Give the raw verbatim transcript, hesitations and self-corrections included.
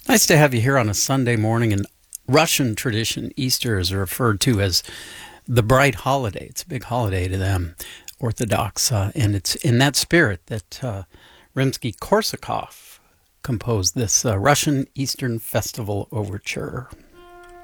Nice to have you here on a Sunday morning. In Russian tradition, Easter is referred to as the bright holiday. It's a big holiday to them, Orthodox, uh, and it's in that spirit that uh, Rimsky-Korsakov composed this uh, Russian Eastern Festival Overture.